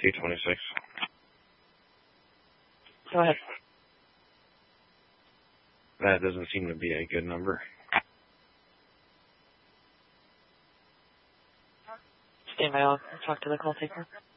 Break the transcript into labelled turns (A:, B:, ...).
A: 226.
B: Go ahead.
A: That doesn't seem to be a good number.
B: Stand by. I'll talk to the call taker.